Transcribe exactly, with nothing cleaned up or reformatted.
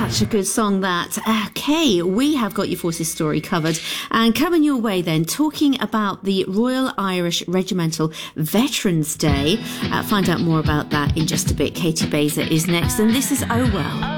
Such a good song, that. Okay, we have got your forces story covered. And coming your way then, talking about the Royal Irish Regimental Veterans Day. Uh, find out more about that in just a bit. Katie Baser is next, and this is Oh Well.